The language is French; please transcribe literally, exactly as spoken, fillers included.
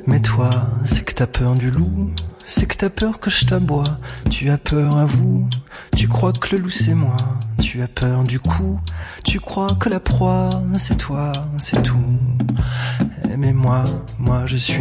Mais toi, c'est que t'as peur du loup, c'est que t'as peur que je t'aboie. Tu as peur à vous, tu crois que le loup c'est moi. Tu as peur du coup, tu crois que la proie c'est toi, c'est tout. Mais moi, moi je suis